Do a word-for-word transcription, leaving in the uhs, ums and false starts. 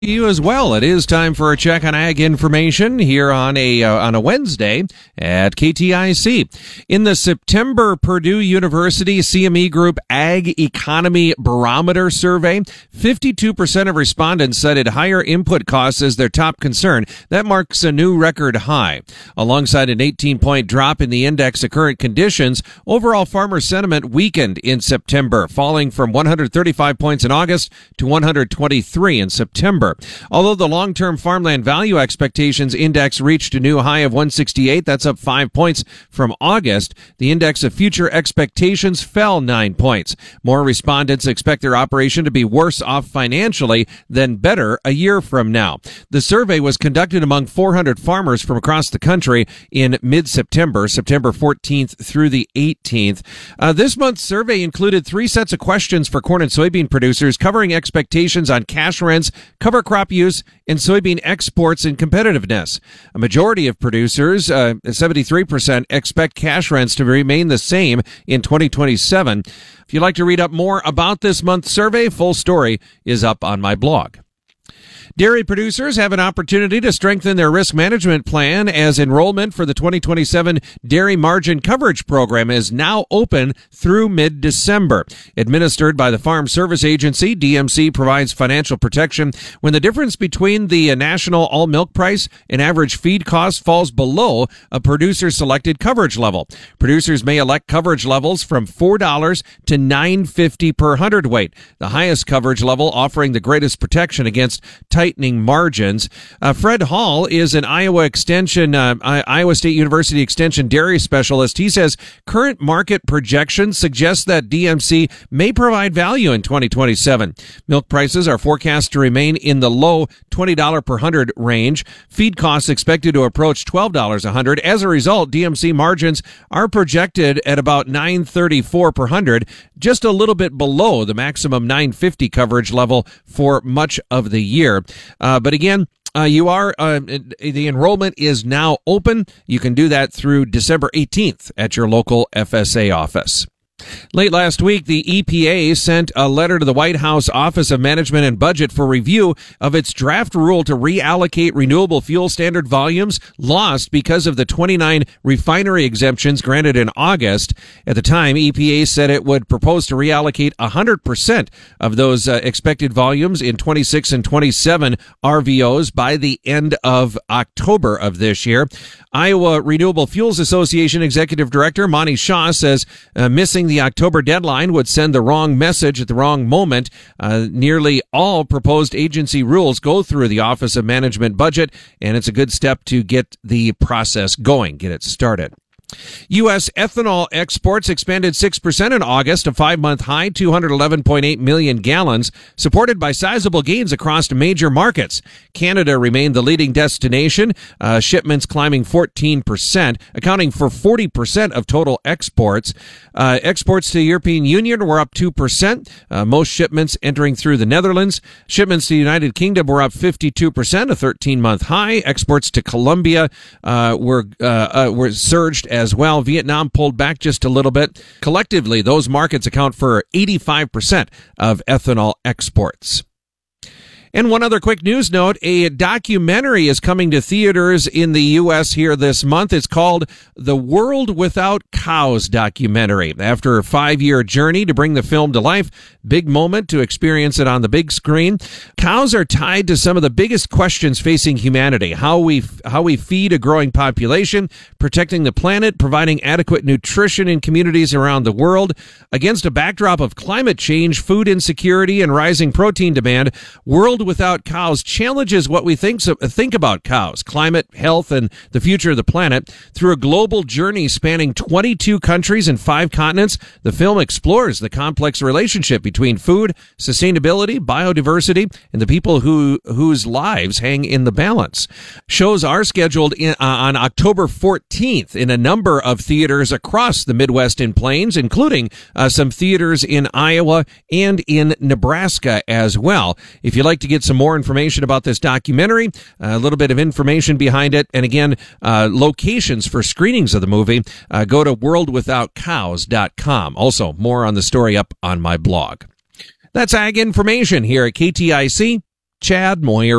You as well. It is time for a check on ag information here on a uh, on a Wednesday at K T I C. In the September Purdue University C M E Group Ag Economy Barometer survey, fifty-two percent of respondents cited higher input costs as their top concern. That marks a new record high. Alongside an eighteen-point drop in the index of current conditions, overall farmer sentiment weakened in September, falling from one hundred thirty-five points in August to one hundred twenty-three in September. Although the long-term farmland value expectations index reached a new high of one sixty-eight, that's up five points from August, the index of future expectations fell nine points. More respondents expect their operation to be worse off financially than better a year from now. The survey was conducted among four hundred farmers from across the country in mid-September, September fourteenth through the eighteenth. Uh, this month's survey included three sets of questions for corn and soybean producers covering expectations on cash rents, cover crop use, and soybean exports and competitiveness. A majority of producers, uh, seventy-three percent, expect cash rents to remain the same in twenty twenty-seven. If you'd like to read up more about this month's survey, full story is up on my blog. Dairy producers have an opportunity to strengthen their risk management plan as enrollment for the twenty twenty-seven Dairy Margin Coverage Program is now open through mid-December. Administered by the Farm Service Agency, D M C provides financial protection when the difference between the national all milk price and average feed cost falls below a producer's selected coverage level. Producers may elect coverage levels from four dollars to nine dollars and fifty cents per hundredweight, the highest coverage level offering the greatest protection against tightening margins. Uh, Fred Hall is an Iowa Extension, uh, Iowa State University Extension dairy specialist. He says current market projections suggest that D M C may provide value in twenty twenty-seven. Milk prices are forecast to remain in the low twenty dollars per hundred range. Feed costs expected to approach twelve dollars a hundred. As a result, D M C margins are projected at about nine dollars and thirty-four cents per hundred, just a little bit below the maximum nine dollars and fifty cents coverage level for much of the year. Uh, but again, Uh, you are, uh, the enrollment is now open. You can do that through December eighteenth at your local F S A office. Late last week, the E P A sent a letter to the White House Office of Management and Budget for review of its draft rule to reallocate renewable fuel standard volumes lost because of the twenty-nine refinery exemptions granted in August. At the time, E P A said it would propose to reallocate one hundred percent of those uh, expected volumes in twenty-six and twenty-seven R V Os by the end of October of this year. Iowa Renewable Fuels Association Executive Director Monty Shaw says uh, missing the October deadline would send the wrong message at the wrong moment. Uh, nearly all proposed agency rules go through the Office of Management Budget, and it's a good step to get the process going, get it started. U S ethanol exports expanded six percent in August, a five-month high, two hundred eleven point eight million gallons, supported by sizable gains across major markets. Canada remained the leading destination, uh, shipments climbing fourteen percent, accounting for forty percent of total exports. Uh, exports to the European Union were up two percent, uh, most shipments entering through the Netherlands. Shipments to the United Kingdom were up fifty-two percent, a thirteen-month high. Exports to Colombia uh, were, uh, uh, were surged as as well. Vietnam pulled back just a little bit. Collectively, those markets account for eighty-five percent of ethanol exports. And one other quick news note, a documentary is coming to theaters in the U S here this month. It's called The World Without Cows documentary. After a five-year journey to bring the film to life, big moment to experience it on the big screen. Cows are tied to some of the biggest questions facing humanity. How we, how we feed a growing population, protecting the planet, providing adequate nutrition in communities around the world. Against a backdrop of climate change, food insecurity, and rising protein demand, World Without Cows challenges what we think, think about cows, climate, health, and the future of the planet. Through a global journey spanning twenty-two countries and five continents, the film explores the complex relationship between food, sustainability, biodiversity, and the people who whose lives hang in the balance. Shows are scheduled in, uh, on October fourteenth in a number of theaters across the Midwest and Plains, including uh, some theaters in Iowa and in Nebraska as well. If you'd like to get some more information about this documentary, a little bit of information behind it, and again, uh, locations for screenings of the movie, uh, go to world without cows dot com. Also, more on the story up on my blog. That's Ag Information here at K T I C. Chad Moyer